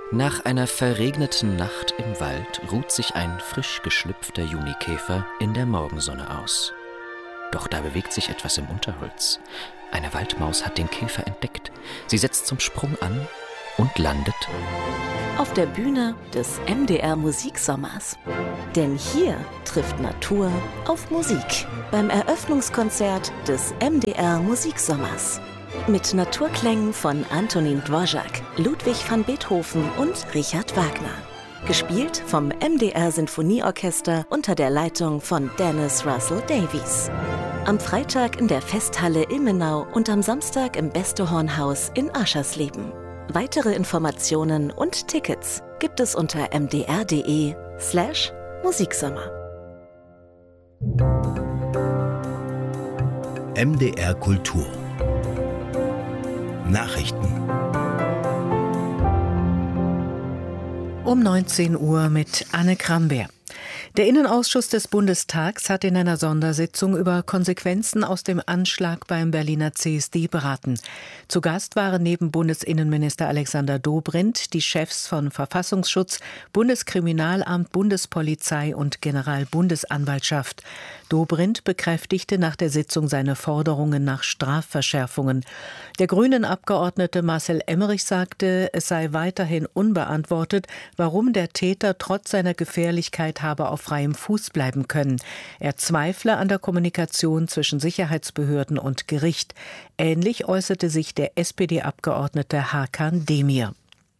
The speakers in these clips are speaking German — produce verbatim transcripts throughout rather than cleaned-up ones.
Nach einer verregneten Nacht im Wald ruht sich ein frisch geschlüpfter Junikäfer in der Morgensonne aus. Doch da bewegt sich etwas im Unterholz. Eine Waldmaus hat den Käfer entdeckt. Sie setzt zum Sprung an und landet auf der Bühne des M D R Musiksommers. Denn hier trifft Natur auf Musik beim Eröffnungskonzert des M D R Musiksommers. Mit Naturklängen von Antonín Dvořák, Ludwig van Beethoven und Richard Wagner. Gespielt vom M D R Sinfonieorchester unter der Leitung von Dennis Russell Davies. Am Freitag in der Festhalle Ilmenau und am Samstag im Beste-Horn-Haus in Aschersleben. Weitere Informationen und Tickets gibt es unter mdr.de slash Musiksommer. M D R Kultur Nachrichten um neunzehn Uhr mit Anne Kramberg. Der Innenausschuss des Bundestags hat in einer Sondersitzung über Konsequenzen aus dem Anschlag beim Berliner C S D beraten. Zu Gast waren neben Bundesinnenminister Alexander Dobrindt die Chefs von Verfassungsschutz, Bundeskriminalamt, Bundespolizei und Generalbundesanwaltschaft. Dobrindt bekräftigte nach der Sitzung seine Forderungen nach Strafverschärfungen. Der Grünen-Abgeordnete Marcel Emmerich sagte, es sei weiterhin unbeantwortet, warum der Täter trotz seiner Gefährlichkeit habe auf freiem Fuß bleiben können. Er zweifle an der Kommunikation zwischen Sicherheitsbehörden und Gericht. Ähnlich äußerte sich der S P D-Abgeordnete Hakan Demir.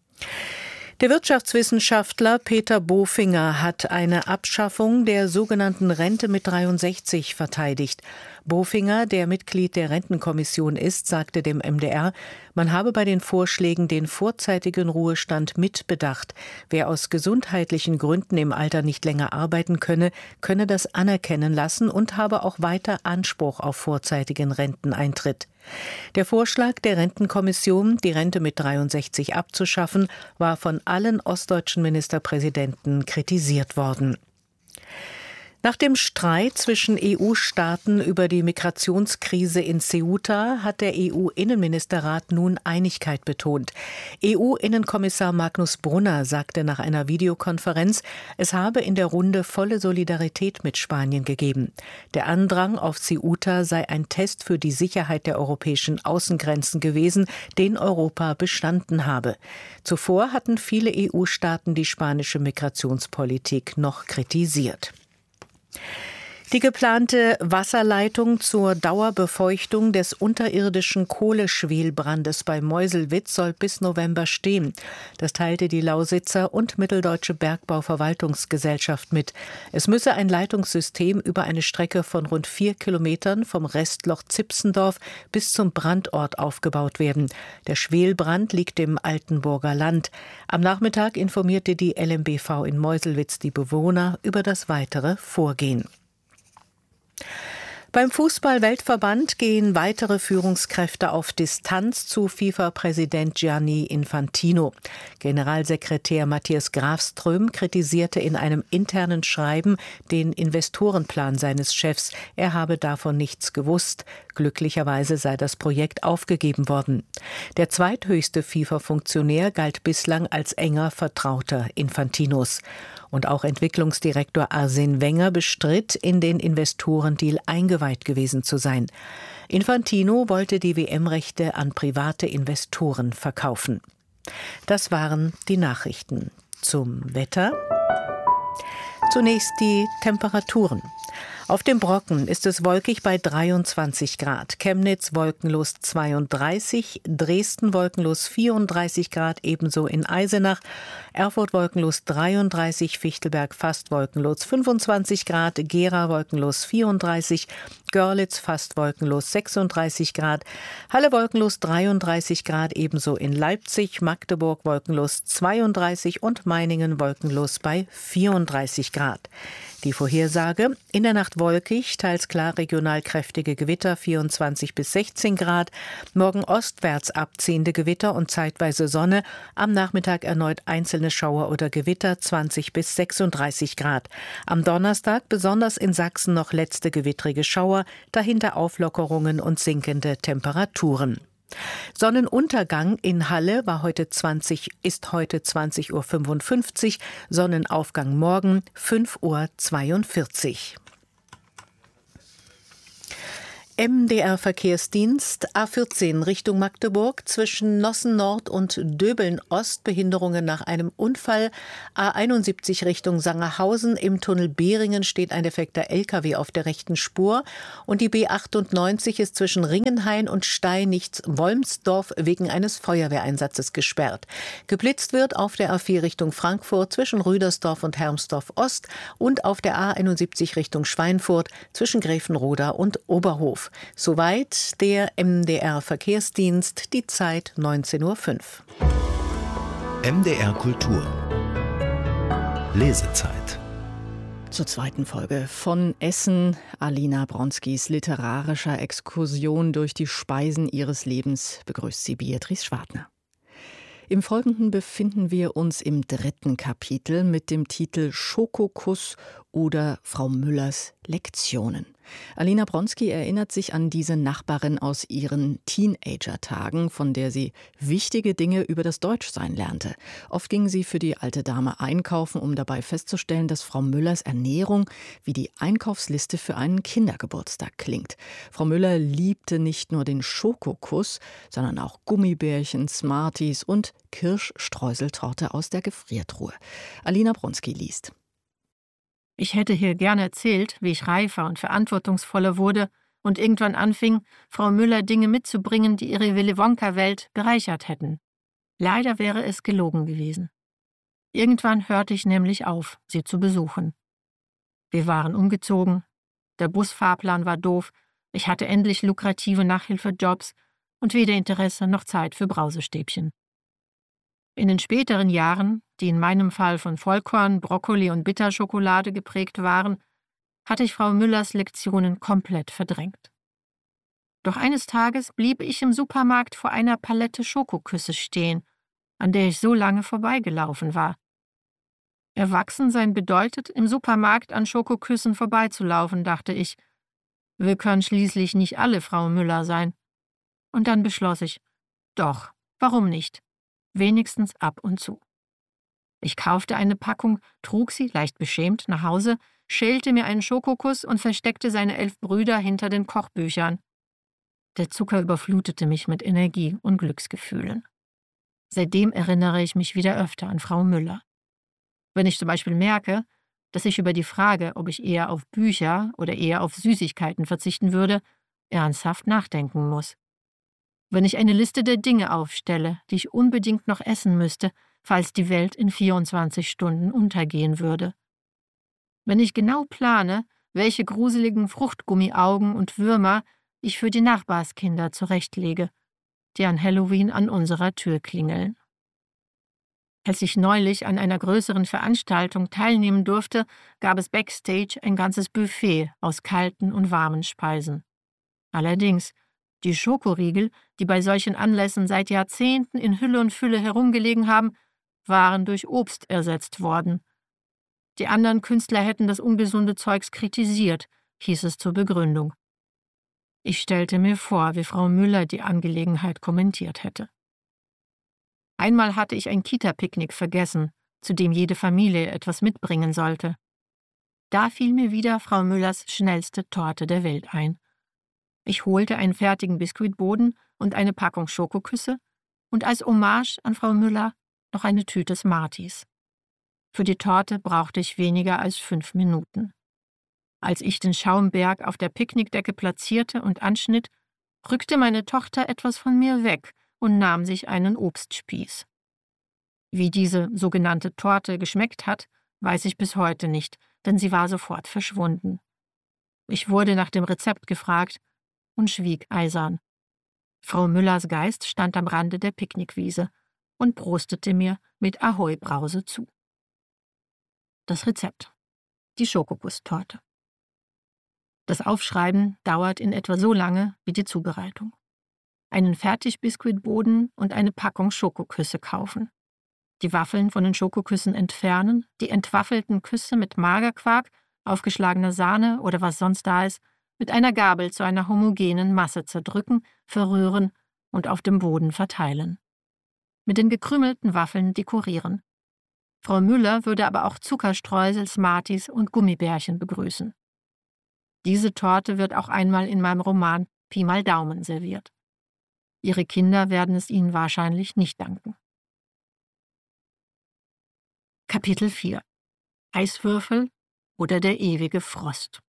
Der Wirtschaftswissenschaftler Peter Bofinger hat eine Abschaffung der sogenannten Rente mit dreiundsechzig verteidigt. Bofinger, der Mitglied der Rentenkommission ist, sagte dem M D R, man habe bei den Vorschlägen den vorzeitigen Ruhestand mitbedacht. Wer aus gesundheitlichen Gründen im Alter nicht länger arbeiten könne, könne das anerkennen lassen und habe auch weiter Anspruch auf vorzeitigen Renteneintritt. Der Vorschlag der Rentenkommission, die Rente mit dreiundsechzig abzuschaffen, war von allen ostdeutschen Ministerpräsidenten kritisiert worden. Nach dem Streit zwischen E U-Staaten über die Migrationskrise in Ceuta hat der E U-Innenministerrat nun Einigkeit betont. E U-Innenkommissar Magnus Brunner sagte nach einer Videokonferenz, es habe in der Runde volle Solidarität mit Spanien gegeben. Der Andrang auf Ceuta sei ein Test für die Sicherheit der europäischen Außengrenzen gewesen, den Europa bestanden habe. Zuvor hatten viele E U-Staaten die spanische Migrationspolitik noch kritisiert. Die geplante Wasserleitung zur Dauerbefeuchtung des unterirdischen Kohleschwelbrandes bei Meuselwitz soll bis November stehen. Das teilte die Lausitzer und Mitteldeutsche Bergbauverwaltungsgesellschaft mit. Es müsse ein Leitungssystem über eine Strecke von rund vier Kilometern vom Restloch Zipsendorf bis zum Brandort aufgebaut werden. Der Schwelbrand liegt im Altenburger Land. Am Nachmittag informierte die L M B V in Meuselwitz die Bewohner über das weitere Vorgehen. Beim Fußball-Weltverband gehen weitere Führungskräfte auf Distanz zu FIFA-Präsident Gianni Infantino. Generalsekretär Matthias Grafström kritisierte in einem internen Schreiben den Investorenplan seines Chefs. Er habe davon nichts gewusst. Glücklicherweise sei das Projekt aufgegeben worden. Der zweithöchste FIFA-Funktionär galt bislang als enger Vertrauter Infantinos. Und auch Entwicklungsdirektor Arsène Wenger bestritt, in den Investorendeal eingeweiht gewesen zu sein. Infantino wollte die W M-Rechte an private Investoren verkaufen. Das waren die Nachrichten. Zum Wetter. Zunächst die Temperaturen. Auf dem Brocken ist es wolkig bei dreiundzwanzig Grad, Chemnitz wolkenlos zweiunddreißig, Dresden wolkenlos vierunddreißig Grad, ebenso in Eisenach, Erfurt wolkenlos dreiunddreißig, Fichtelberg fast wolkenlos fünfundzwanzig Grad, Gera wolkenlos vierunddreißig, Görlitz fast wolkenlos sechsunddreißig Grad, Halle wolkenlos dreiunddreißig Grad, ebenso in Leipzig, Magdeburg wolkenlos zweiunddreißig und Meiningen wolkenlos bei vierunddreißig Grad. Die Vorhersage: in der Nacht wolkig, teils klar regional kräftige Gewitter, vierundzwanzig bis sechzehn Grad. Morgen ostwärts abziehende Gewitter und zeitweise Sonne. Am Nachmittag erneut einzelne Schauer oder Gewitter, zwanzig bis sechsunddreißig Grad. Am Donnerstag besonders in Sachsen noch letzte gewittrige Schauer, dahinter Auflockerungen und sinkende Temperaturen. Sonnenuntergang in Halle war heute zwanzig, ist heute zwanzig Uhr fünfundfünfzig, Sonnenaufgang morgen fünf Uhr zweiundvierzig. M D R-Verkehrsdienst A vierzehn Richtung Magdeburg zwischen Nossen Nord und Döbeln Ost Behinderungen nach einem Unfall. A einundsiebzig Richtung Sangerhausen im Tunnel Behringen steht ein defekter L K W auf der rechten Spur. Und die B achtundneunzig ist zwischen Ringenhain und Steinichts-Wolmsdorf wegen eines Feuerwehreinsatzes gesperrt. Geblitzt wird auf der A vier Richtung Frankfurt zwischen Rüdersdorf und Hermsdorf Ost und auf der A einundsiebzig Richtung Schweinfurt zwischen Grevenroda und Oberhof. Soweit der M D R-Verkehrsdienst, die Zeit neunzehn Uhr fünf. M D R Kultur. Lesezeit. Zur zweiten Folge von Essen, Alina Bronskis literarischer Exkursion durch die Speisen ihres Lebens, begrüßt sie Beatrice Schwartner. Im Folgenden befinden wir uns im dritten Kapitel mit dem Titel Schokokuss oder Frau Müllers Lektionen. Alina Bronski erinnert sich an diese Nachbarin aus ihren Teenager-Tagen, von der sie wichtige Dinge über das Deutschsein lernte. Oft ging sie für die alte Dame einkaufen, um dabei festzustellen, dass Frau Müllers Ernährung wie die Einkaufsliste für einen Kindergeburtstag klingt. Frau Müller liebte nicht nur den Schokokuss, sondern auch Gummibärchen, Smarties und Kirschstreuseltorte aus der Gefriertruhe. Alina Bronski liest. Ich hätte hier gerne erzählt, wie ich reifer und verantwortungsvoller wurde und irgendwann anfing, Frau Müller Dinge mitzubringen, die ihre Willy-Wonka-Welt bereichert hätten. Leider wäre es gelogen gewesen. Irgendwann hörte ich nämlich auf, sie zu besuchen. Wir waren umgezogen, der Busfahrplan war doof, ich hatte endlich lukrative Nachhilfejobs und weder Interesse noch Zeit für Brausestäbchen. In den späteren Jahren, die in meinem Fall von Vollkorn, Brokkoli und Bitterschokolade geprägt waren, hatte ich Frau Müllers Lektionen komplett verdrängt. Doch eines Tages blieb ich im Supermarkt vor einer Palette Schokoküsse stehen, an der ich so lange vorbeigelaufen war. Erwachsensein bedeutet, im Supermarkt an Schokoküssen vorbeizulaufen, dachte ich. Wir können schließlich nicht alle Frau Müller sein. Und dann beschloss ich, doch, warum nicht? Wenigstens ab und zu. Ich kaufte eine Packung, trug sie, leicht beschämt, nach Hause, schälte mir einen Schokokuss und versteckte seine elf Brüder hinter den Kochbüchern. Der Zucker überflutete mich mit Energie und Glücksgefühlen. Seitdem erinnere ich mich wieder öfter an Frau Müller. Wenn ich zum Beispiel merke, dass ich über die Frage, ob ich eher auf Bücher oder eher auf Süßigkeiten verzichten würde, ernsthaft nachdenken muss. Wenn ich eine Liste der Dinge aufstelle, die ich unbedingt noch essen müsste, falls die Welt in vierundzwanzig Stunden untergehen würde. Wenn ich genau plane, welche gruseligen Fruchtgummiaugen und Würmer ich für die Nachbarskinder zurechtlege, die an Halloween an unserer Tür klingeln. Als ich neulich an einer größeren Veranstaltung teilnehmen durfte, gab es backstage ein ganzes Buffet aus kalten und warmen Speisen. Allerdings, die Schokoriegel, die bei solchen Anlässen seit Jahrzehnten in Hülle und Fülle herumgelegen haben, waren durch Obst ersetzt worden. Die anderen Künstler hätten das ungesunde Zeugs kritisiert, hieß es zur Begründung. Ich stellte mir vor, wie Frau Müller die Angelegenheit kommentiert hätte. Einmal hatte ich ein Kita-Picknick vergessen, zu dem jede Familie etwas mitbringen sollte. Da fiel mir wieder Frau Müllers schnellste Torte der Welt ein. Ich holte einen fertigen Biskuitboden und eine Packung Schokoküsse und als Hommage an Frau Müller noch eine Tüte Smarties. Für die Torte brauchte ich weniger als fünf Minuten. Als ich den Schaumberg auf der Picknickdecke platzierte und anschnitt, rückte meine Tochter etwas von mir weg und nahm sich einen Obstspieß. Wie diese sogenannte Torte geschmeckt hat, weiß ich bis heute nicht, denn sie war sofort verschwunden. Ich wurde nach dem Rezept gefragt und schwieg eisern. Frau Müllers Geist stand am Rande der Picknickwiese und prostete mir mit Ahoi-Brause zu. Das Rezept: die Schokokusstorte. Das Aufschreiben dauert in etwa so lange wie die Zubereitung. Einen Fertigbiskuitboden und eine Packung Schokoküsse kaufen. Die Waffeln von den Schokoküssen entfernen, die entwaffelten Küsse mit Magerquark, aufgeschlagener Sahne oder was sonst da ist, mit einer Gabel zu einer homogenen Masse zerdrücken, verrühren und auf dem Boden verteilen. Mit den gekrümelten Waffeln dekorieren. Frau Müller würde aber auch Zuckerstreusel, Smarties und Gummibärchen begrüßen. Diese Torte wird auch einmal in meinem Roman Pi mal Daumen serviert. Ihre Kinder werden es ihnen wahrscheinlich nicht danken. Kapitel vier. Eiswürfel oder der ewige Frost.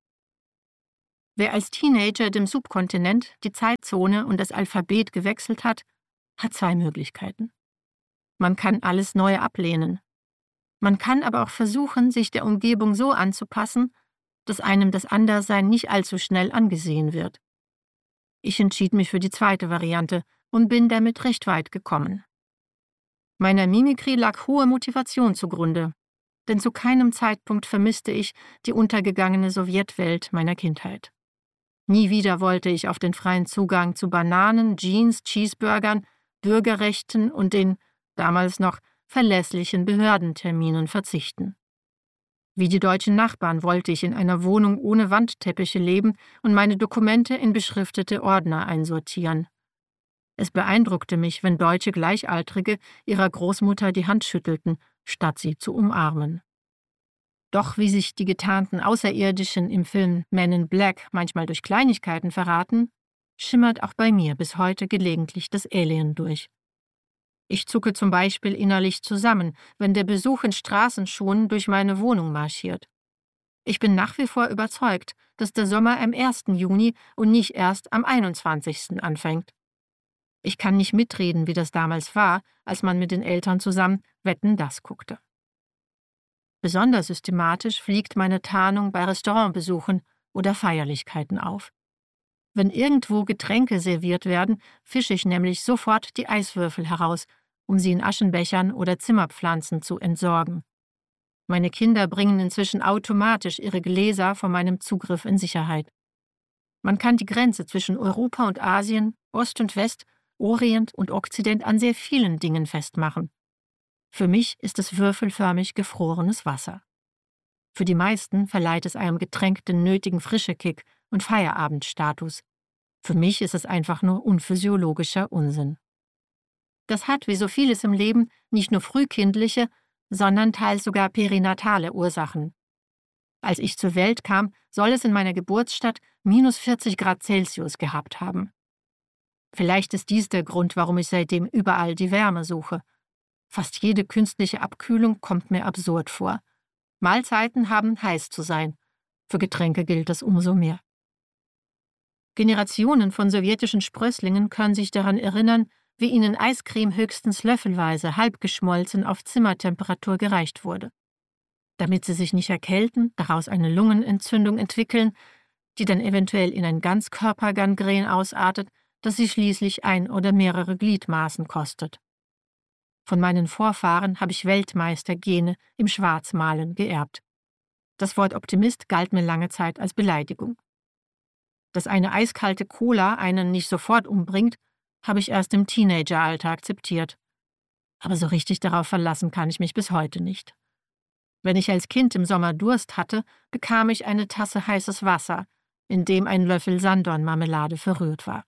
Wer als Teenager dem Subkontinent die Zeitzone und das Alphabet gewechselt hat, hat zwei Möglichkeiten. Man kann alles Neue ablehnen. Man kann aber auch versuchen, sich der Umgebung so anzupassen, dass einem das Anderssein nicht allzu schnell angesehen wird. Ich entschied mich für die zweite Variante und bin damit recht weit gekommen. Meiner Mimikrie lag hohe Motivation zugrunde, denn zu keinem Zeitpunkt vermisste ich die untergegangene Sowjetwelt meiner Kindheit. Nie wieder wollte ich auf den freien Zugang zu Bananen, Jeans, Cheeseburgern, Bürgerrechten und den, damals noch, verlässlichen Behördenterminen verzichten. Wie die deutschen Nachbarn wollte ich in einer Wohnung ohne Wandteppiche leben und meine Dokumente in beschriftete Ordner einsortieren. Es beeindruckte mich, wenn deutsche Gleichaltrige ihrer Großmutter die Hand schüttelten, statt sie zu umarmen. Doch wie sich die getarnten Außerirdischen im Film Men in Black manchmal durch Kleinigkeiten verraten, schimmert auch bei mir bis heute gelegentlich das Alien durch. Ich zucke zum Beispiel innerlich zusammen, wenn der Besuch in Straßenschuhen durch meine Wohnung marschiert. Ich bin nach wie vor überzeugt, dass der Sommer am ersten Juni und nicht erst am einundzwanzigsten anfängt. Ich kann nicht mitreden, wie das damals war, als man mit den Eltern zusammen Wetten, das guckte. Besonders systematisch fliegt meine Tarnung bei Restaurantbesuchen oder Feierlichkeiten auf. Wenn irgendwo Getränke serviert werden, fische ich nämlich sofort die Eiswürfel heraus, um sie in Aschenbechern oder Zimmerpflanzen zu entsorgen. Meine Kinder bringen inzwischen automatisch ihre Gläser vor meinem Zugriff in Sicherheit. Man kann die Grenze zwischen Europa und Asien, Ost und West, Orient und Okzident an sehr vielen Dingen festmachen. Für mich ist es würfelförmig gefrorenes Wasser. Für die meisten verleiht es einem Getränk den nötigen Frischekick und Feierabendstatus. Für mich ist es einfach nur unphysiologischer Unsinn. Das hat, wie so vieles im Leben, nicht nur frühkindliche, sondern teils sogar perinatale Ursachen. Als ich zur Welt kam, soll es in meiner Geburtsstadt minus vierzig Grad Celsius gehabt haben. Vielleicht ist dies der Grund, warum ich seitdem überall die Wärme suche. Fast jede künstliche Abkühlung kommt mir absurd vor. Mahlzeiten haben heiß zu sein. Für Getränke gilt das umso mehr. Generationen von sowjetischen Sprösslingen können sich daran erinnern, wie ihnen Eiscreme höchstens löffelweise, halb geschmolzen, auf Zimmertemperatur gereicht wurde. Damit sie sich nicht erkälten, daraus eine Lungenentzündung entwickeln, die dann eventuell in ein Ganzkörpergangren ausartet, das sie schließlich ein oder mehrere Gliedmaßen kostet. Von meinen Vorfahren habe ich Weltmeistergene im Schwarzmalen geerbt. Das Wort Optimist galt mir lange Zeit als Beleidigung. Dass eine eiskalte Cola einen nicht sofort umbringt, habe ich erst im Teenageralter akzeptiert. Aber so richtig darauf verlassen kann ich mich bis heute nicht. Wenn ich als Kind im Sommer Durst hatte, bekam ich eine Tasse heißes Wasser, in dem ein Löffel Sanddornmarmelade verrührt war.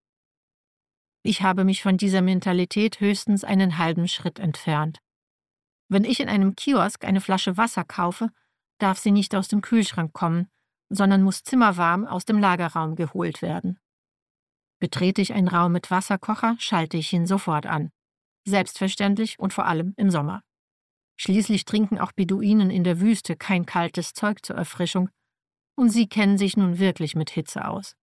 Ich habe mich von dieser Mentalität höchstens einen halben Schritt entfernt. Wenn ich in einem Kiosk eine Flasche Wasser kaufe, darf sie nicht aus dem Kühlschrank kommen, sondern muss zimmerwarm aus dem Lagerraum geholt werden. Betrete ich einen Raum mit Wasserkocher, schalte ich ihn sofort an. Selbstverständlich und vor allem im Sommer. Schließlich trinken auch Beduinen in der Wüste kein kaltes Zeug zur Erfrischung, und sie kennen sich nun wirklich mit Hitze aus.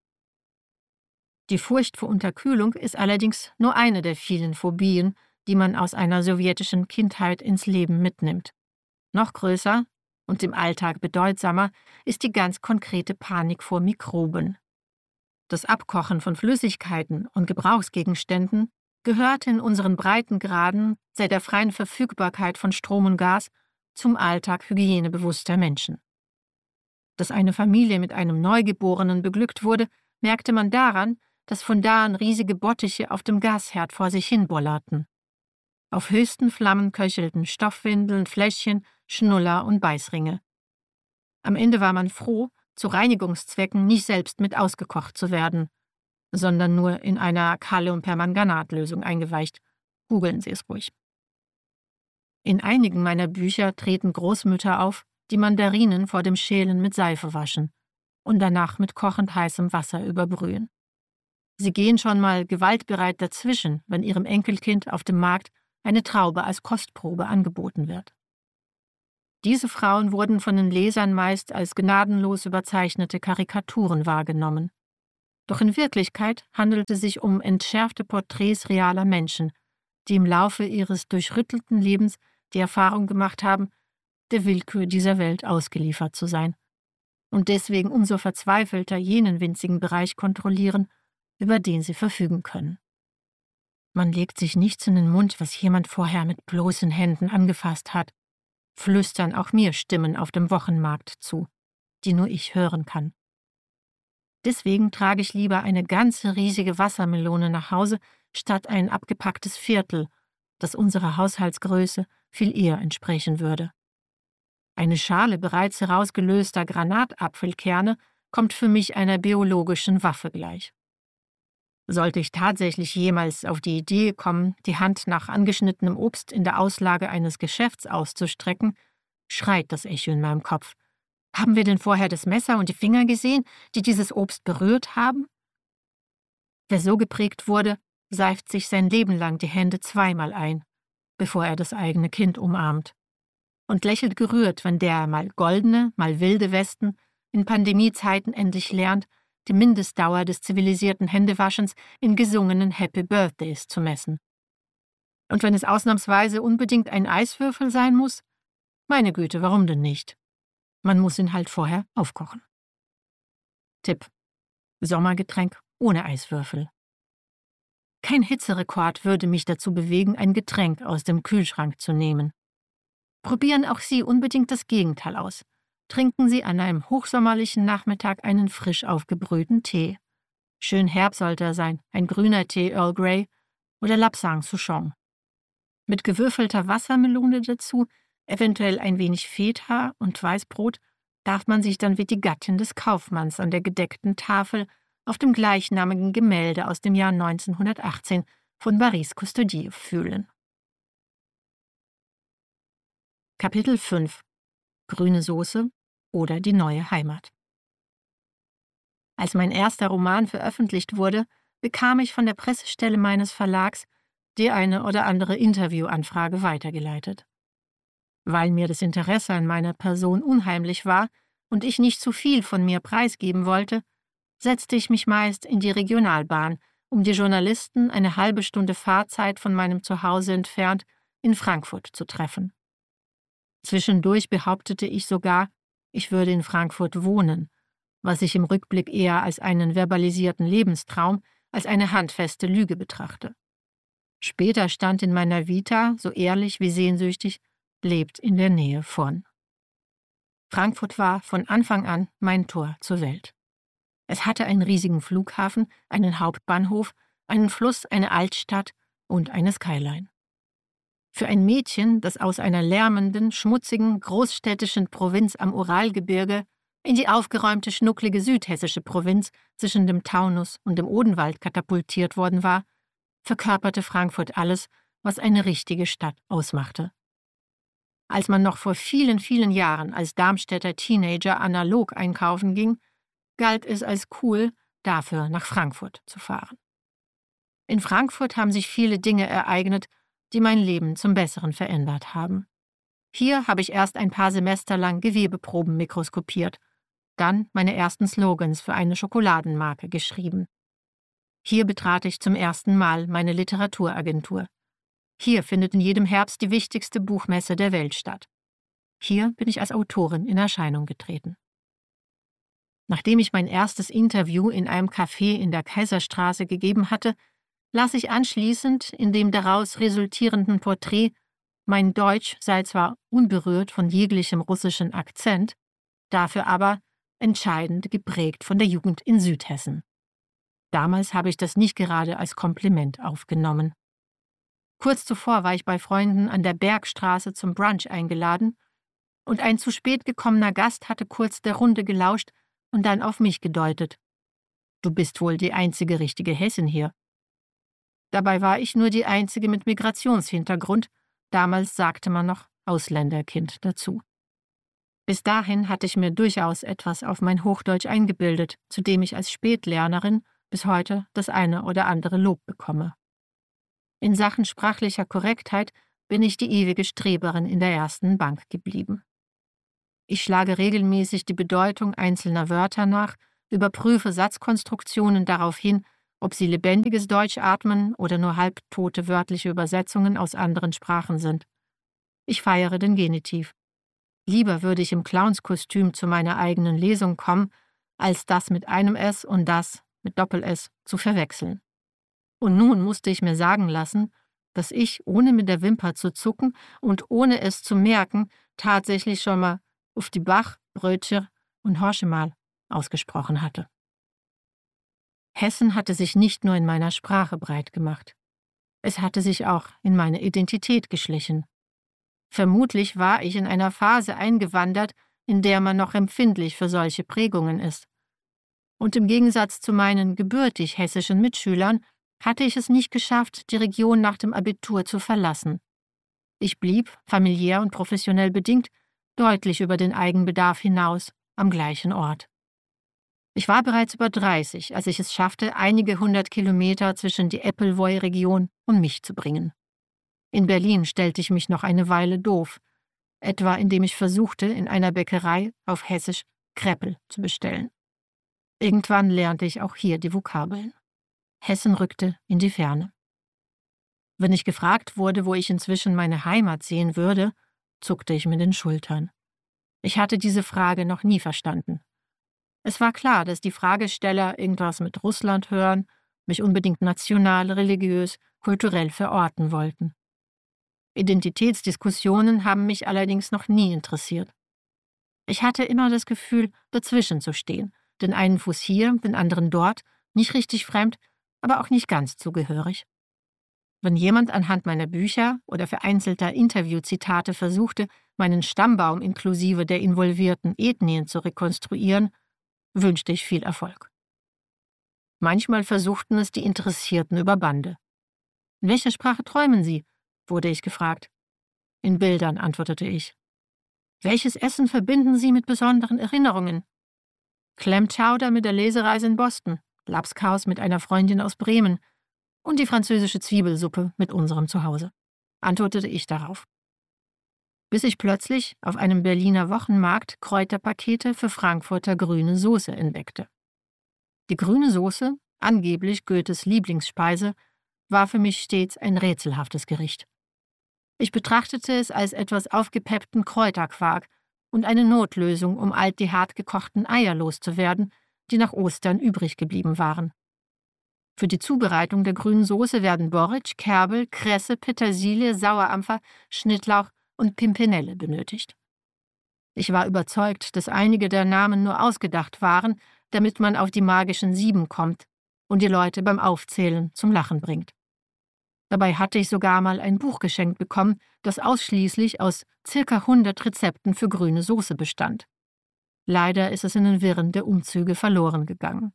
Die Furcht vor Unterkühlung ist allerdings nur eine der vielen Phobien, die man aus einer sowjetischen Kindheit ins Leben mitnimmt. Noch größer und im Alltag bedeutsamer ist die ganz konkrete Panik vor Mikroben. Das Abkochen von Flüssigkeiten und Gebrauchsgegenständen gehörte in unseren Breitengraden seit der freien Verfügbarkeit von Strom und Gas zum Alltag hygienebewusster Menschen. Dass eine Familie mit einem Neugeborenen beglückt wurde, merkte man daran, dass von da an riesige Bottiche auf dem Gasherd vor sich hin bollerten. Auf höchsten Flammen köchelten Stoffwindeln, Fläschchen, Schnuller und Beißringe. Am Ende war man froh, zu Reinigungszwecken nicht selbst mit ausgekocht zu werden. sondern nur in einer Kaliumpermanganatlösung eingeweicht. Googeln Sie es ruhig. In einigen meiner Bücher treten Großmütter auf, die Mandarinen vor dem Schälen mit Seife waschen und danach mit kochend heißem Wasser überbrühen. Sie gehen schon mal gewaltbereit dazwischen, wenn ihrem Enkelkind auf dem Markt eine Traube als Kostprobe angeboten wird. Diese Frauen wurden von den Lesern meist als gnadenlos überzeichnete Karikaturen wahrgenommen. Doch in Wirklichkeit handelte es sich um entschärfte Porträts realer Menschen, die im Laufe ihres durchrüttelten Lebens die Erfahrung gemacht haben, der Willkür dieser Welt ausgeliefert zu sein und deswegen umso verzweifelter jenen winzigen Bereich kontrollieren, über den sie verfügen können. Man legt sich nichts in den Mund, was jemand vorher mit bloßen Händen angefasst hat, flüstern auch mir Stimmen auf dem Wochenmarkt zu, die nur ich hören kann. Deswegen trage ich lieber eine ganze riesige Wassermelone nach Hause, statt ein abgepacktes Viertel, das unserer Haushaltsgröße viel eher entsprechen würde. Eine Schale bereits herausgelöster Granatapfelkerne kommt für mich einer biologischen Waffe gleich. Sollte ich tatsächlich jemals auf die Idee kommen, die Hand nach angeschnittenem Obst in der Auslage eines Geschäfts auszustrecken, schreit das Echo in meinem Kopf. Haben wir denn vorher das Messer und die Finger gesehen, die dieses Obst berührt haben? Wer so geprägt wurde, seift sich sein Leben lang die Hände zweimal ein, bevor er das eigene Kind umarmt, und lächelt gerührt, wenn der mal goldene, mal wilde Westen in Pandemiezeiten endlich lernt, die Mindestdauer des zivilisierten Händewaschens in gesungenen Happy Birthdays zu messen. Und wenn es ausnahmsweise unbedingt ein Eiswürfel sein muss, meine Güte, warum denn nicht? Man muss ihn halt vorher aufkochen. Tipp: Sommergetränk ohne Eiswürfel. Kein Hitzerekord würde mich dazu bewegen, ein Getränk aus dem Kühlschrank zu nehmen. Probieren auch Sie unbedingt das Gegenteil aus. Trinken Sie an einem hochsommerlichen Nachmittag einen frisch aufgebrühten Tee. Schön herb sollte er sein, ein grüner Tee Earl Grey oder Lapsang Souchong. Mit gewürfelter Wassermelone dazu, eventuell ein wenig Feta und Weißbrot, darf man sich dann wie die Gattin des Kaufmanns an der gedeckten Tafel auf dem gleichnamigen Gemälde aus dem Jahr neunzehnhundertachtzehn von Baris Custodiev fühlen. Kapitel fünf: Grüne Soße oder die neue Heimat. Als mein erster Roman veröffentlicht wurde, bekam ich von der Pressestelle meines Verlags die eine oder andere Interviewanfrage weitergeleitet. Weil mir das Interesse an meiner Person unheimlich war und ich nicht zu viel von mir preisgeben wollte, setzte ich mich meist in die Regionalbahn, um die Journalisten eine halbe Stunde Fahrzeit von meinem Zuhause entfernt in Frankfurt zu treffen. Zwischendurch behauptete ich sogar, ich würde in Frankfurt wohnen, was ich im Rückblick eher als einen verbalisierten Lebenstraum als eine handfeste Lüge betrachte. Später stand in meiner Vita, so ehrlich wie sehnsüchtig, lebt in der Nähe von. Frankfurt war von Anfang an mein Tor zur Welt. Es hatte einen riesigen Flughafen, einen Hauptbahnhof, einen Fluss, eine Altstadt und eine Skyline. Für ein Mädchen, das aus einer lärmenden, schmutzigen, großstädtischen Provinz am Uralgebirge in die aufgeräumte, schnucklige südhessische Provinz zwischen dem Taunus und dem Odenwald katapultiert worden war, verkörperte Frankfurt alles, was eine richtige Stadt ausmachte. Als man noch vor vielen, vielen Jahren als Darmstädter Teenager analog einkaufen ging, galt es als cool, dafür nach Frankfurt zu fahren. In Frankfurt haben sich viele Dinge ereignet, die mein Leben zum Besseren verändert haben. Hier habe ich erst ein paar Semester lang Gewebeproben mikroskopiert, dann meine ersten Slogans für eine Schokoladenmarke geschrieben. Hier betrat ich zum ersten Mal meine Literaturagentur. Hier findet in jedem Herbst die wichtigste Buchmesse der Welt statt. Hier bin ich als Autorin in Erscheinung getreten. Nachdem ich mein erstes Interview in einem Café in der Kaiserstraße gegeben hatte, las ich anschließend in dem daraus resultierenden Porträt, mein Deutsch sei zwar unberührt von jeglichem russischen Akzent, dafür aber entscheidend geprägt von der Jugend in Südhessen. Damals habe ich das nicht gerade als Kompliment aufgenommen. Kurz zuvor war ich bei Freunden an der Bergstraße zum Brunch eingeladen und ein zu spät gekommener Gast hatte kurz der Runde gelauscht und dann auf mich gedeutet. Du bist wohl die einzige richtige Hessin hier. Dabei war ich nur die einzige mit Migrationshintergrund. Damals sagte man noch Ausländerkind dazu. Bis dahin hatte ich mir durchaus etwas auf mein Hochdeutsch eingebildet, zu dem ich als Spätlernerin bis heute das eine oder andere Lob bekomme. In Sachen sprachlicher Korrektheit bin ich die ewige Streberin in der ersten Bank geblieben. Ich schlage regelmäßig die Bedeutung einzelner Wörter nach, überprüfe Satzkonstruktionen darauf hin, ob sie lebendiges Deutsch atmen oder nur halbtote wörtliche Übersetzungen aus anderen Sprachen sind. Ich feiere den Genitiv. Lieber würde ich im Clownskostüm zu meiner eigenen Lesung kommen, als das mit einem S und das mit Doppel-S zu verwechseln. Und nun musste ich mir sagen lassen, dass ich, ohne mit der Wimper zu zucken und ohne es zu merken, tatsächlich schon mal auf die Bach, Brötchen und Horschemal ausgesprochen hatte. Hessen hatte sich nicht nur in meiner Sprache breit gemacht. Es hatte sich auch in meine Identität geschlichen. Vermutlich war ich in einer Phase eingewandert, in der man noch empfindlich für solche Prägungen ist. Und im Gegensatz zu meinen gebürtig hessischen Mitschülern hatte ich es nicht geschafft, die Region nach dem Abitur zu verlassen. Ich blieb, familiär und professionell bedingt, deutlich über den Eigenbedarf hinaus am gleichen Ort. Ich war bereits über dreißig, als ich es schaffte, einige hundert Kilometer zwischen die Eppelwoi-Region und mich zu bringen. In Berlin stellte ich mich noch eine Weile doof, etwa indem ich versuchte, in einer Bäckerei auf Hessisch Kreppel zu bestellen. Irgendwann lernte ich auch hier die Vokabeln. Hessen rückte in die Ferne. Wenn ich gefragt wurde, wo ich inzwischen meine Heimat sehen würde, zuckte ich mit den Schultern. Ich hatte diese Frage noch nie verstanden. Es war klar, dass die Fragesteller irgendwas mit Russland hören, mich unbedingt national, religiös, kulturell verorten wollten. Identitätsdiskussionen haben mich allerdings noch nie interessiert. Ich hatte immer das Gefühl, dazwischen zu stehen, den einen Fuß hier, den anderen dort, nicht richtig fremd, aber auch nicht ganz zugehörig. Wenn jemand anhand meiner Bücher oder vereinzelter Interviewzitate versuchte, meinen Stammbaum inklusive der involvierten Ethnien zu rekonstruieren, wünschte ich viel Erfolg. Manchmal versuchten es die Interessierten über Bande. In welcher Sprache träumen Sie? Wurde ich gefragt. In Bildern, antwortete ich. Welches Essen verbinden Sie mit besonderen Erinnerungen? Clam Chowder mit der Lesereise in Boston, Labskaus mit einer Freundin aus Bremen und die französische Zwiebelsuppe mit unserem Zuhause, antwortete ich darauf. Bis ich plötzlich auf einem Berliner Wochenmarkt Kräuterpakete für Frankfurter grüne Soße entdeckte. Die grüne Soße, angeblich Goethes Lieblingsspeise, war für mich stets ein rätselhaftes Gericht. Ich betrachtete es als etwas aufgepeppten Kräuterquark und eine Notlösung, um all die hart gekochten Eier loszuwerden, die nach Ostern übrig geblieben waren. Für die Zubereitung der grünen Soße werden Borretsch, Kerbel, Kresse, Petersilie, Sauerampfer, Schnittlauch und Pimpinelle benötigt. Ich war überzeugt, dass einige der Namen nur ausgedacht waren, damit man auf die magischen Sieben kommt und die Leute beim Aufzählen zum Lachen bringt. Dabei hatte ich sogar mal ein Buch geschenkt bekommen, das ausschließlich aus circa hundert Rezepten für grüne Soße bestand. Leider ist es in den Wirren der Umzüge verloren gegangen.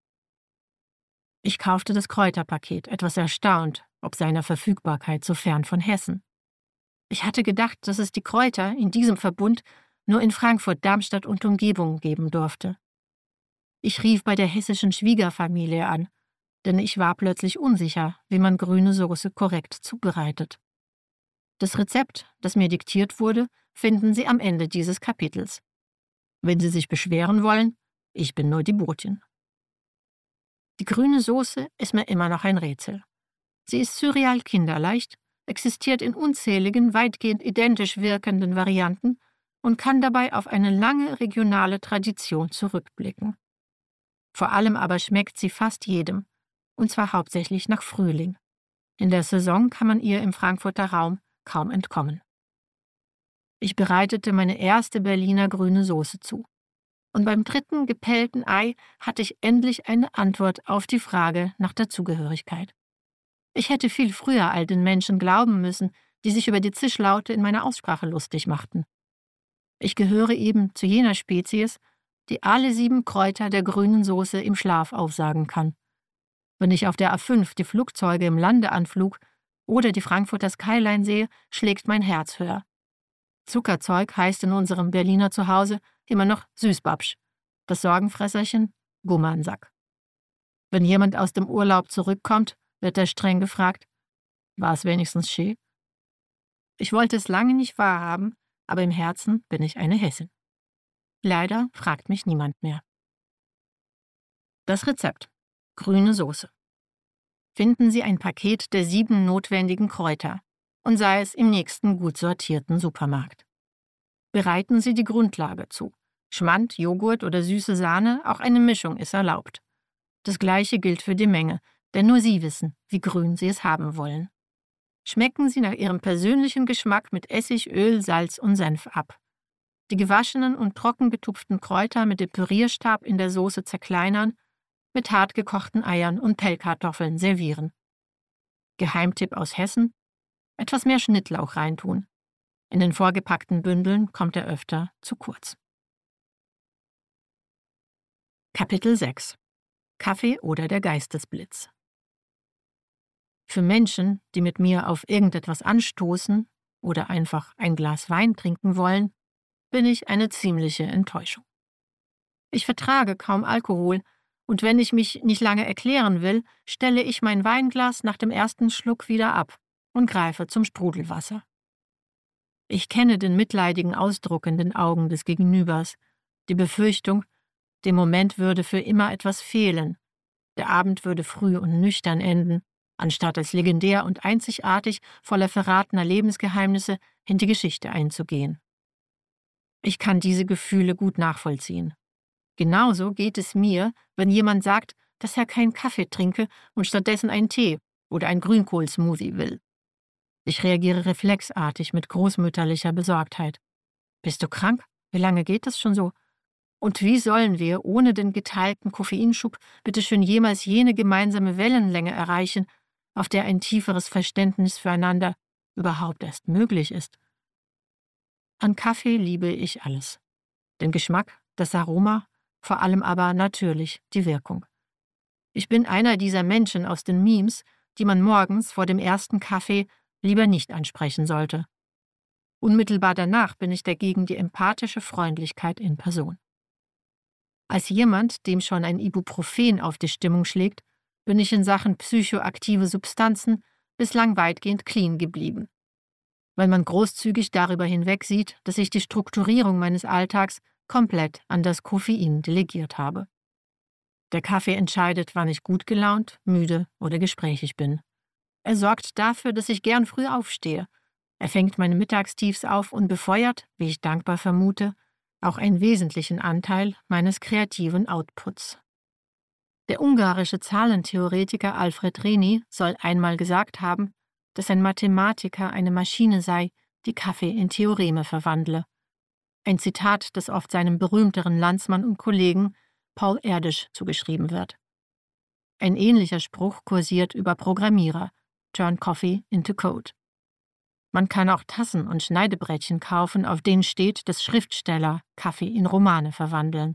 Ich kaufte das Kräuterpaket, etwas erstaunt, ob seiner Verfügbarkeit so fern von Hessen. Ich hatte gedacht, dass es die Kräuter in diesem Verbund nur in Frankfurt, Darmstadt und Umgebung geben durfte. Ich rief bei der hessischen Schwiegerfamilie an, denn ich war plötzlich unsicher, wie man grüne Soße korrekt zubereitet. Das Rezept, das mir diktiert wurde, finden Sie am Ende dieses Kapitels. Wenn Sie sich beschweren wollen, ich bin nur die Botin. Die grüne Soße ist mir immer noch ein Rätsel. Sie ist surreal kinderleicht, existiert in unzähligen, weitgehend identisch wirkenden Varianten und kann dabei auf eine lange regionale Tradition zurückblicken. Vor allem aber schmeckt sie fast jedem, und zwar hauptsächlich nach Frühling. In der Saison kann man ihr im Frankfurter Raum kaum entkommen. Ich bereitete meine erste Berliner grüne Soße zu. Und beim dritten gepellten Ei hatte ich endlich eine Antwort auf die Frage nach der Zugehörigkeit. Ich hätte viel früher all den Menschen glauben müssen, die sich über die Zischlaute in meiner Aussprache lustig machten. Ich gehöre eben zu jener Spezies, die alle sieben Kräuter der grünen Soße im Schlaf aufsagen kann. Wenn ich auf der A fünf die Flugzeuge im Landeanflug oder die Frankfurter Skyline sehe, schlägt mein Herz höher. Zuckerzeug heißt in unserem Berliner Zuhause immer noch Süßbabsch, das Sorgenfresserchen Gummernsack. Wenn jemand aus dem Urlaub zurückkommt, wird er streng gefragt, war es wenigstens schön? Ich wollte es lange nicht wahrhaben, aber im Herzen bin ich eine Hessin. Leider fragt mich niemand mehr. Das Rezept: grüne Soße. Finden Sie ein Paket der sieben notwendigen Kräuter und sei es im nächsten gut sortierten Supermarkt. Bereiten Sie die Grundlage zu. Schmand, Joghurt oder süße Sahne, auch eine Mischung ist erlaubt. Das Gleiche gilt für die Menge, denn nur Sie wissen, wie grün Sie es haben wollen. Schmecken Sie nach Ihrem persönlichen Geschmack mit Essig, Öl, Salz und Senf ab. Die gewaschenen und trocken getupften Kräuter mit dem Pürierstab in der Soße zerkleinern, mit hart gekochten Eiern und Pellkartoffeln servieren. Geheimtipp aus Hessen: etwas mehr Schnittlauch reintun. In den vorgepackten Bündeln kommt er öfter zu kurz. Kapitel sechs: Kaffee oder der Geistesblitz. Für Menschen, die mit mir auf irgendetwas anstoßen oder einfach ein Glas Wein trinken wollen, bin ich eine ziemliche Enttäuschung. Ich vertrage kaum Alkohol, und wenn ich mich nicht lange erklären will, stelle ich mein Weinglas nach dem ersten Schluck wieder ab und greife zum Sprudelwasser. Ich kenne den mitleidigen Ausdruck in den Augen des Gegenübers, die Befürchtung, dem Moment würde für immer etwas fehlen, der Abend würde früh und nüchtern enden, anstatt als legendär und einzigartig voller verratener Lebensgeheimnisse in die Geschichte einzugehen. Ich kann diese Gefühle gut nachvollziehen. Genauso geht es mir, wenn jemand sagt, dass er keinen Kaffee trinke und stattdessen einen Tee oder einen Grünkohl-Smoothie will. Ich reagiere reflexartig mit großmütterlicher Besorgtheit. Bist du krank? Wie lange geht das schon so? Und wie sollen wir ohne den geteilten Koffeinschub bitteschön jemals jene gemeinsame Wellenlänge erreichen, auf der ein tieferes Verständnis füreinander überhaupt erst möglich ist? An Kaffee liebe ich alles. Den Geschmack, das Aroma, vor allem aber natürlich die Wirkung. Ich bin einer dieser Menschen aus den Memes, die man morgens vor dem ersten Kaffee lieber nicht ansprechen sollte. Unmittelbar danach bin ich dagegen die empathische Freundlichkeit in Person. Als jemand, dem schon ein Ibuprofen auf die Stimmung schlägt, bin ich in Sachen psychoaktive Substanzen bislang weitgehend clean geblieben. Weil man großzügig darüber hinwegsieht, dass ich die Strukturierung meines Alltags komplett an das Koffein delegiert habe. Der Kaffee entscheidet, wann ich gut gelaunt, müde oder gesprächig bin. Er sorgt dafür, dass ich gern früh aufstehe. Er fängt meine Mittagstiefs auf und befeuert, wie ich dankbar vermute, auch einen wesentlichen Anteil meines kreativen Outputs. Der ungarische Zahlentheoretiker Alfred Rényi soll einmal gesagt haben, dass ein Mathematiker eine Maschine sei, die Kaffee in Theoreme verwandle. Ein Zitat, das oft seinem berühmteren Landsmann und Kollegen Paul Erdős zugeschrieben wird. Ein ähnlicher Spruch kursiert über Programmierer: Turn Coffee into Code. Man kann auch Tassen und Schneidebrettchen kaufen, auf denen steht, dass Schriftsteller Kaffee in Romane verwandeln.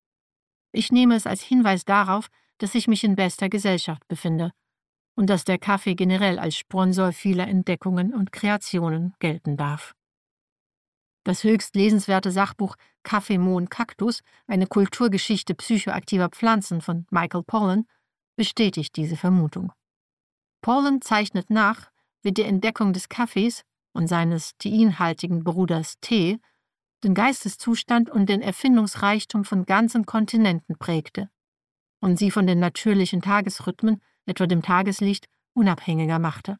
Ich nehme es als Hinweis darauf, dass ich mich in bester Gesellschaft befinde und dass der Kaffee generell als Sponsor vieler Entdeckungen und Kreationen gelten darf. Das höchst lesenswerte Sachbuch Kaffee, Mohn, Kaktus, eine Kulturgeschichte psychoaktiver Pflanzen von Michael Pollan, bestätigt diese Vermutung. Pollan zeichnet nach, wie die Entdeckung des Kaffees und seines teinhaltigen Bruders Tee den Geisteszustand und den Erfindungsreichtum von ganzen Kontinenten prägte und sie von den natürlichen Tagesrhythmen, etwa dem Tageslicht, unabhängiger machte.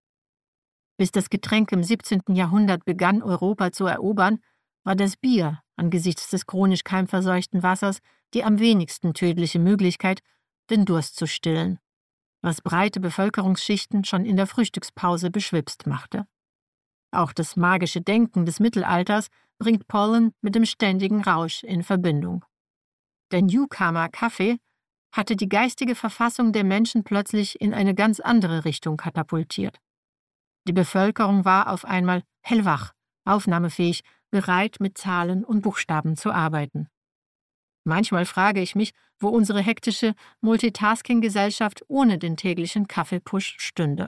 Bis das Getränk im siebzehnten Jahrhundert begann, Europa zu erobern, war das Bier angesichts des chronisch keimverseuchten Wassers die am wenigsten tödliche Möglichkeit, den Durst zu stillen, was breite Bevölkerungsschichten schon in der Frühstückspause beschwipst machte. Auch das magische Denken des Mittelalters bringt Pollan mit dem ständigen Rausch in Verbindung. Der Newcomer-Kaffee hatte die geistige Verfassung der Menschen plötzlich in eine ganz andere Richtung katapultiert. Die Bevölkerung war auf einmal hellwach, aufnahmefähig, bereit, mit Zahlen und Buchstaben zu arbeiten. Manchmal frage ich mich, wo unsere hektische Multitasking-Gesellschaft ohne den täglichen Kaffeepush stünde.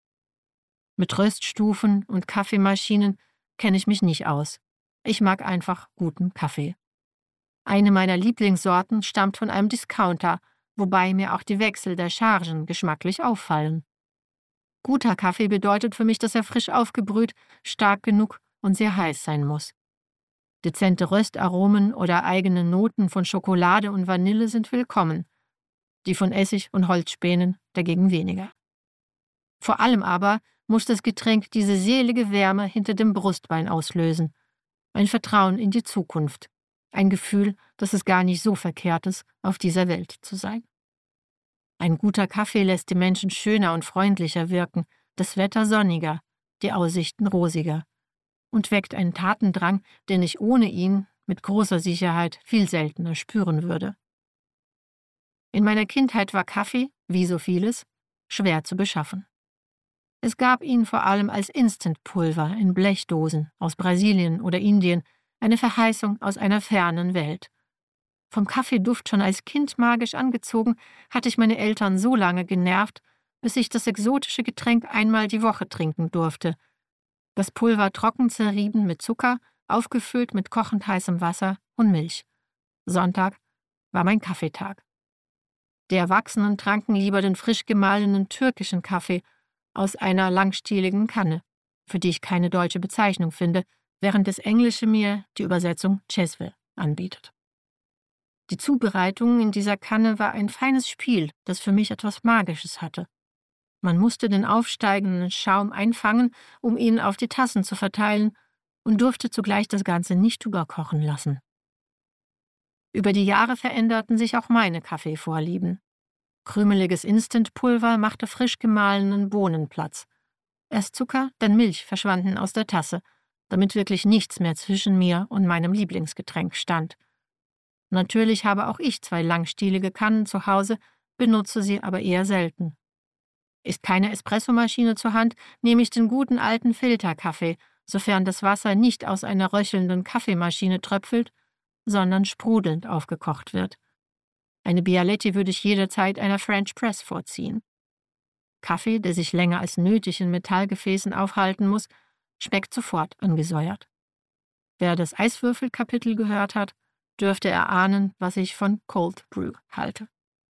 Mit Röststufen und Kaffeemaschinen kenne ich mich nicht aus. Ich mag einfach guten Kaffee. Eine meiner Lieblingssorten stammt von einem Discounter, wobei mir auch die Wechsel der Chargen geschmacklich auffallen. Guter Kaffee bedeutet für mich, dass er frisch aufgebrüht, stark genug und sehr heiß sein muss. Dezente Röstaromen oder eigene Noten von Schokolade und Vanille sind willkommen, die von Essig und Holzspänen dagegen weniger. Vor allem aber muss das Getränk diese selige Wärme hinter dem Brustbein auslösen, ein Vertrauen in die Zukunft, ein Gefühl, dass es gar nicht so verkehrt ist, auf dieser Welt zu sein. Ein guter Kaffee lässt die Menschen schöner und freundlicher wirken, das Wetter sonniger, die Aussichten rosiger und weckt einen Tatendrang, den ich ohne ihn mit großer Sicherheit viel seltener spüren würde. In meiner Kindheit war Kaffee, wie so vieles, schwer zu beschaffen. Es gab ihn vor allem als Instantpulver in Blechdosen aus Brasilien oder Indien, eine Verheißung aus einer fernen Welt. Vom Kaffeeduft schon als Kind magisch angezogen, hatte ich meine Eltern so lange genervt, bis ich das exotische Getränk einmal die Woche trinken durfte. Das Pulver trocken zerrieben mit Zucker, aufgefüllt mit kochend heißem Wasser und Milch. Sonntag war mein Kaffeetag. Die Erwachsenen tranken lieber den frisch gemahlenen türkischen Kaffee aus einer langstieligen Kanne, für die ich keine deutsche Bezeichnung finde, während das Englische mir die Übersetzung Cesve anbietet. Die Zubereitung in dieser Kanne war ein feines Spiel, das für mich etwas Magisches hatte. Man musste den aufsteigenden Schaum einfangen, um ihn auf die Tassen zu verteilen, und durfte zugleich das Ganze nicht überkochen lassen. Über die Jahre veränderten sich auch meine Kaffeevorlieben. Krümeliges Instantpulver machte frisch gemahlenen Bohnen Platz. Erst Zucker, dann Milch verschwanden aus der Tasse, damit wirklich nichts mehr zwischen mir und meinem Lieblingsgetränk stand. Natürlich habe auch ich zwei langstielige Kannen zu Hause, benutze sie aber eher selten. Ist keine Espressomaschine zur Hand, nehme ich den guten alten Filterkaffee, sofern das Wasser nicht aus einer röchelnden Kaffeemaschine tröpfelt, sondern sprudelnd aufgekocht wird. Eine Bialetti würde ich jederzeit einer French Press vorziehen. Kaffee, der sich länger als nötig in Metallgefäßen aufhalten muss, schmeckt sofort angesäuert. Wer das Eiswürfelkapitel gehört hat, dürfte erahnen, was ich von Cold Brew halte.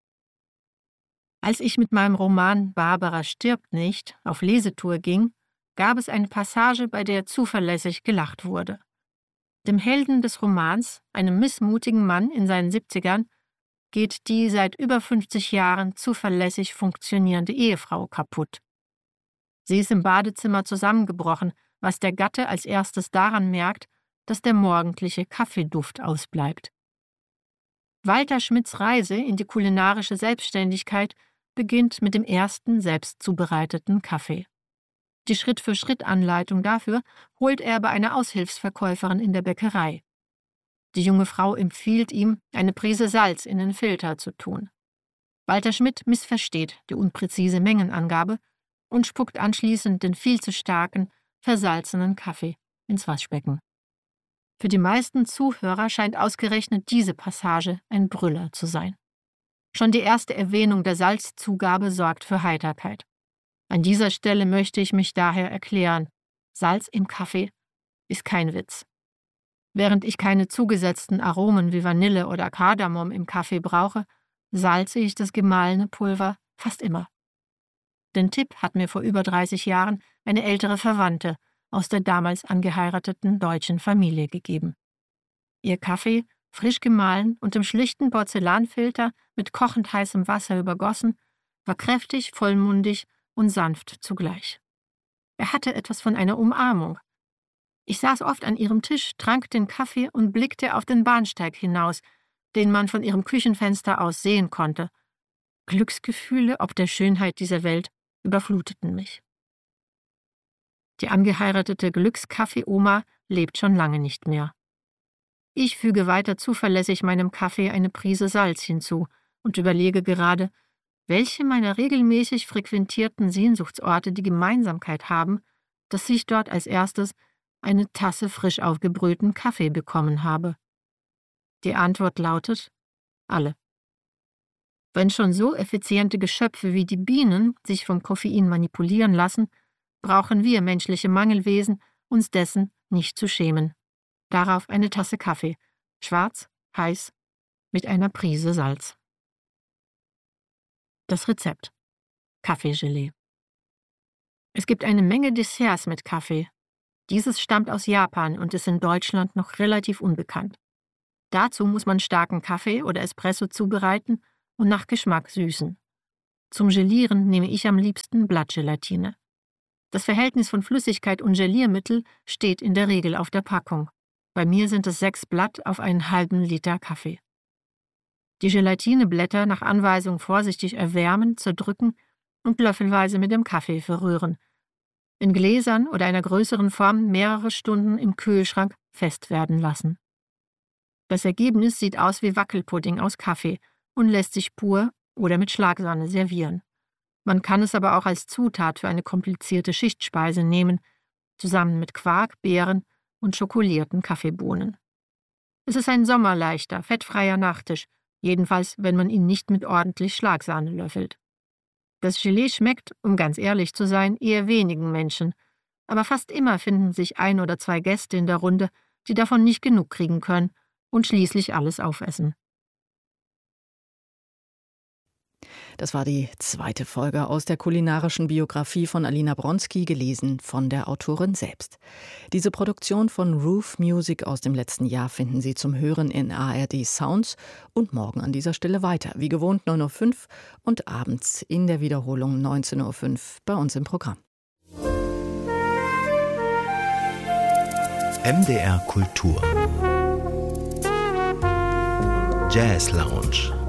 Als ich mit meinem Roman »Barbara stirbt nicht« auf Lesetour ging, gab es eine Passage, bei der zuverlässig gelacht wurde. Dem Helden des Romans, einem missmutigen Mann in seinen Siebzigern, geht die seit über fünfzig Jahren zuverlässig funktionierende Ehefrau kaputt. Sie ist im Badezimmer zusammengebrochen, was der Gatte als erstes daran merkt, dass der morgendliche Kaffeeduft ausbleibt. Walter Schmidts Reise in die kulinarische Selbstständigkeit beginnt mit dem ersten selbst zubereiteten Kaffee. Die Schritt-für-Schritt-Anleitung dafür holt er bei einer Aushilfsverkäuferin in der Bäckerei. Die junge Frau empfiehlt ihm, eine Prise Salz in den Filter zu tun. Walter Schmidt missversteht die unpräzise Mengenangabe und spuckt anschließend den viel zu starken, versalzenen Kaffee ins Waschbecken. Für die meisten Zuhörer scheint ausgerechnet diese Passage ein Brüller zu sein. Schon die erste Erwähnung der Salzzugabe sorgt für Heiterkeit. An dieser Stelle möchte ich mich daher erklären: Salz im Kaffee ist kein Witz. Während ich keine zugesetzten Aromen wie Vanille oder Kardamom im Kaffee brauche, salze ich das gemahlene Pulver fast immer. Den Tipp hat mir vor über dreißig Jahren eine ältere Verwandte aus der damals angeheirateten deutschen Familie gegeben. Ihr Kaffee, frisch gemahlen und im schlichten Porzellanfilter mit kochend heißem Wasser übergossen, war kräftig, vollmundig und sanft zugleich. Er hatte etwas von einer Umarmung. Ich saß oft an ihrem Tisch, trank den Kaffee und blickte auf den Bahnsteig hinaus, den man von ihrem Küchenfenster aus sehen konnte. Glücksgefühle ob der Schönheit dieser Welt überfluteten mich. Die angeheiratete Glückskaffee-Oma lebt schon lange nicht mehr. Ich füge weiter zuverlässig meinem Kaffee eine Prise Salz hinzu und überlege gerade, welche meiner regelmäßig frequentierten Sehnsuchtsorte die Gemeinsamkeit haben, dass ich dort als erstes eine Tasse frisch aufgebrühten Kaffee bekommen habe. Die Antwort lautet alle. Wenn schon so effiziente Geschöpfe wie die Bienen sich vom Koffein manipulieren lassen, brauchen wir menschliche Mangelwesen uns dessen nicht zu schämen. Darauf eine Tasse Kaffee, schwarz, heiß, mit einer Prise Salz. Das Rezept: Kaffeegelee. Es gibt eine Menge Desserts mit Kaffee. Dieses stammt aus Japan und ist in Deutschland noch relativ unbekannt. Dazu muss man starken Kaffee oder Espresso zubereiten und nach Geschmack süßen. Zum Gelieren nehme ich am liebsten Blattgelatine. Das Verhältnis von Flüssigkeit und Geliermittel steht in der Regel auf der Packung. Bei mir sind es sechs Blatt auf einen halben Liter Kaffee. Die Gelatineblätter nach Anweisung vorsichtig erwärmen, zerdrücken und löffelweise mit dem Kaffee verrühren. In Gläsern oder einer größeren Form mehrere Stunden im Kühlschrank fest werden lassen. Das Ergebnis sieht aus wie Wackelpudding aus Kaffee und lässt sich pur oder mit Schlagsahne servieren. Man kann es aber auch als Zutat für eine komplizierte Schichtspeise nehmen, zusammen mit Quark, Beeren und schokolierten Kaffeebohnen. Es ist ein sommerleichter, fettfreier Nachtisch, jedenfalls wenn man ihn nicht mit ordentlich Schlagsahne löffelt. Das Gelee schmeckt, um ganz ehrlich zu sein, eher wenigen Menschen, aber fast immer finden sich ein oder zwei Gäste in der Runde, die davon nicht genug kriegen können und schließlich alles aufessen. Das war die zweite Folge aus der kulinarischen Biografie von Alina Bronski, gelesen von der Autorin selbst. Diese Produktion von Roof Music aus dem letzten Jahr finden Sie zum Hören in A R D Sounds und morgen an dieser Stelle weiter, wie gewohnt neun Uhr fünf und abends in der Wiederholung neunzehn Uhr fünf bei uns im Programm. M D R Kultur Jazz Lounge.